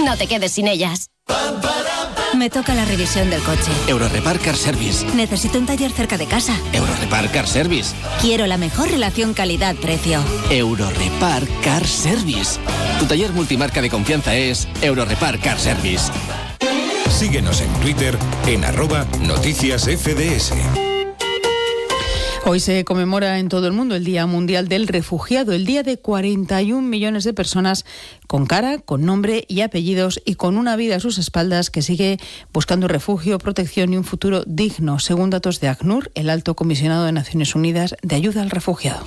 No te quedes sin ellas. Me toca la revisión del coche. Eurorepar Car Service. Necesito un taller cerca de casa. Eurorepar Car Service. Quiero la mejor relación calidad-precio. Eurorepar Car Service. Tu taller multimarca de confianza es Eurorepar Car Service. Síguenos en Twitter en @noticiasfds. Hoy se conmemora en todo el mundo el Día Mundial del Refugiado, el día de 41 millones de personas con cara, con nombre y apellidos y con una vida a sus espaldas que sigue buscando refugio, protección y un futuro digno, según datos de ACNUR, el Alto Comisionado de Naciones Unidas de Ayuda al Refugiado.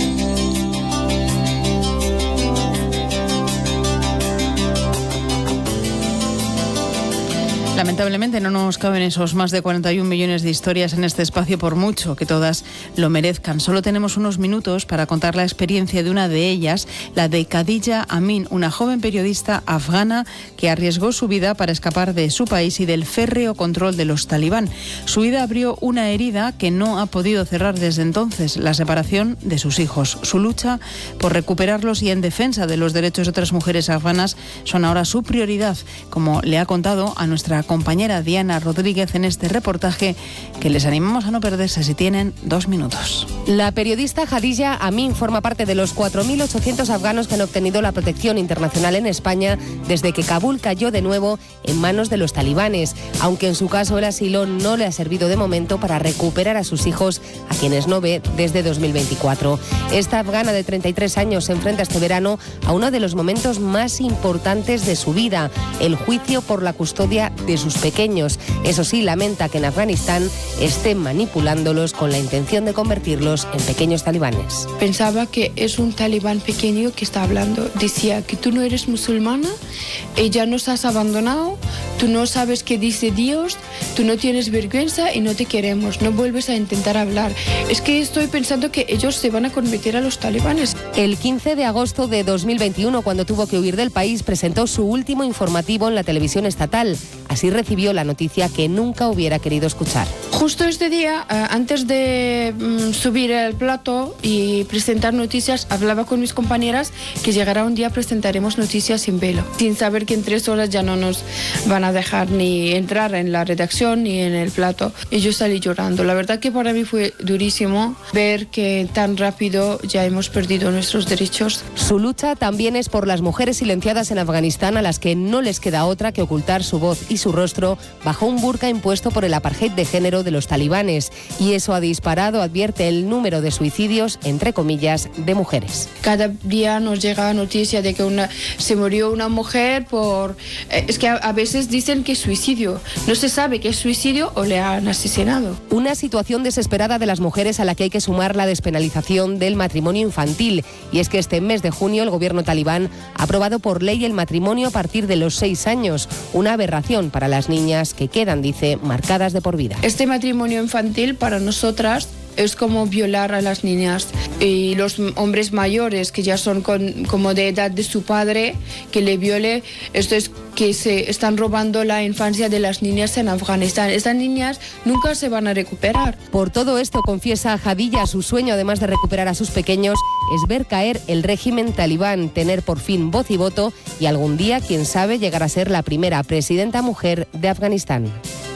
Lamentablemente no nos caben esos más de 41 millones de historias en este espacio, por mucho que todas lo merezcan. Solo tenemos unos minutos para contar la experiencia de una de ellas, la de Khadija Amin, una joven periodista afgana que arriesgó su vida para escapar de su país y del férreo control de los talibán. Su vida abrió una herida que no ha podido cerrar desde entonces, la separación de sus hijos. Su lucha por recuperarlos y en defensa de los derechos de otras mujeres afganas son ahora su prioridad, como le ha contado a nuestra compañera Diana Rodríguez en este reportaje que les animamos a no perderse si tienen 2 minutos. La periodista Khadija Amin forma parte de los 4.800 afganos que han obtenido la protección internacional en España desde que Kabul cayó de nuevo en manos de los talibanes, aunque en su caso el asilo no le ha servido de momento para recuperar a sus hijos, a quienes no ve desde 2024. Esta afgana de 33 años se enfrenta este verano a uno de los momentos más importantes de su vida, el juicio por la custodia de sus pequeños. Eso sí, lamenta que en Afganistán estén manipulándolos con la intención de convertirlos en pequeños talibanes. Pensaba que es un talibán pequeño que está hablando. Decía que tú no eres musulmana, ya nos has abandonado, tú no sabes qué dice Dios, tú no tienes vergüenza y no te queremos, no vuelves a intentar hablar. Es que estoy pensando que ellos se van a convertir a los talibanes. El 15 de agosto de 2021, cuando tuvo que huir del país, presentó su último informativo en la televisión estatal. Así recibió la noticia que nunca hubiera querido escuchar. Justo este día, antes de subir el plato y presentar noticias, hablaba con mis compañeras que llegará un día presentaremos noticias sin velo, sin saber que en 3 horas ya no nos van a dejar ni entrar en la redacción ni en el plato. Y yo salí llorando. La verdad que para mí fue durísimo ver que tan rápido ya hemos perdido nuestros derechos. Su lucha también es por las mujeres silenciadas en Afganistán, a las que no les queda otra que ocultar su voz y su rostro bajo un burka impuesto por el apartheid de género de los talibanes, y eso ha disparado, advierte, el número de suicidios, entre comillas, de mujeres. Cada día nos llega noticia de que se murió una mujer por... es que a veces dicen que es suicidio. No se sabe que es suicidio o le han asesinado. Una situación desesperada de las mujeres a la que hay que sumar la despenalización del matrimonio infantil. Y es que este mes de junio el gobierno talibán ha aprobado por ley el matrimonio a partir de los 6 años, una aberración para las niñas que quedan, dice, marcadas de por vida. Este matrimonio infantil para nosotras es como violar a las niñas, y los hombres mayores que ya son como de edad de su padre, que le viole, esto es que se están robando la infancia de las niñas en Afganistán. Estas niñas nunca se van a recuperar. Por todo esto, confiesa Khadija, su sueño, además de recuperar a sus pequeños, es ver caer el régimen talibán, tener por fin voz y voto y algún día, quién sabe, llegar a ser la primera presidenta mujer de Afganistán.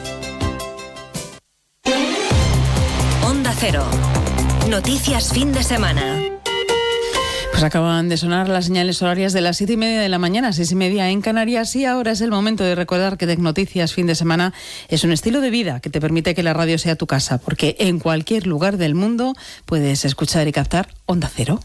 Onda Cero. Noticias fin de semana. Pues acaban de sonar las señales horarias de las 7:30 de la mañana, 6:30 en Canarias, y ahora es el momento de recordar que Tecnoticias fin de semana es un estilo de vida que te permite que la radio sea tu casa, porque en cualquier lugar del mundo puedes escuchar y captar Onda Cero.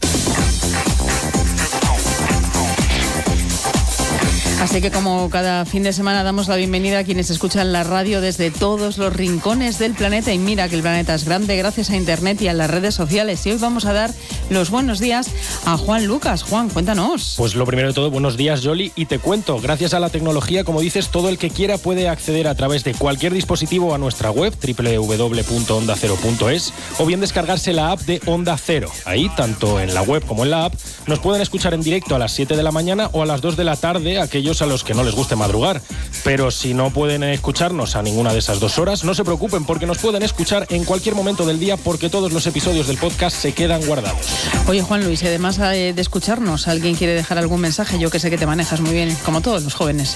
Así que como cada fin de semana damos la bienvenida a quienes escuchan la radio desde todos los rincones del planeta, y mira que el planeta es grande gracias a Internet y a las redes sociales, y hoy vamos a dar los buenos días a Juan Lucas. Juan, cuéntanos. Pues lo primero de todo, buenos días, Yoli, y te cuento, gracias a la tecnología, como dices, todo el que quiera puede acceder a través de cualquier dispositivo a nuestra web www.ondacero.es, o bien descargarse la app de Onda Cero. Ahí, tanto en la web como en la app, nos pueden escuchar en directo a las 7 de la mañana o a las 2 de la tarde, aquellos a los que no les guste madrugar. Pero si no pueden escucharnos a ninguna de esas 2 horas, no se preocupen, porque nos pueden escuchar en cualquier momento del día, porque todos los episodios del podcast se quedan guardados. Oye, Juan Luis, además de escucharnos, ¿alguien quiere dejar algún mensaje? Yo que sé que te manejas muy bien, como todos los jóvenes.